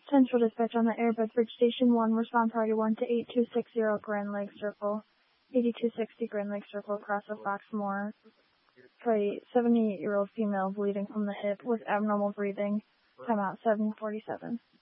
Central Dispatch on the Air Bedford Station 1, respond priority 1 to 8260 Grand Lake Circle. 8260 Grand Lake Circle, across the Foxmore. For a 78-year-old female bleeding from the hip with abnormal breathing. Timeout 747.